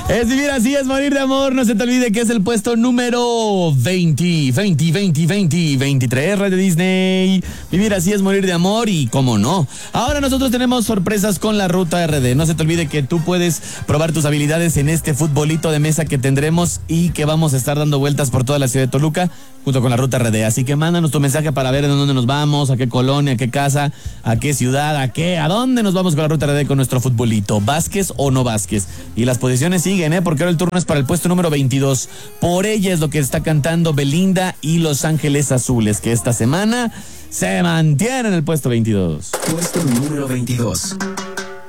Es vivir así, es morir de amor. No se te olvide que es el puesto número 23, Radio Disney. Vivir así es morir de amor y cómo no. Ahora nosotros tenemos sorpresas con la Ruta RD. No se te olvide que tú puedes probar tus habilidades en este futbolito de mesa que tendremos y que vamos a estar dando vueltas por toda la ciudad de Toluca junto con la Ruta RD. Así que mándanos tu mensaje para ver en dónde nos vamos, a qué colonia, a qué casa, a qué ciudad, a dónde nos vamos con la Ruta RD con nuestro futbolito. ¿Vázquez o no Vázquez? Y las posiciones siguen, porque ahora el turno es para el puesto número 22. Por ella es lo que está cantando Belinda y Los Ángeles Azules, que esta semana se mantiene en el puesto 22. Puesto número 22.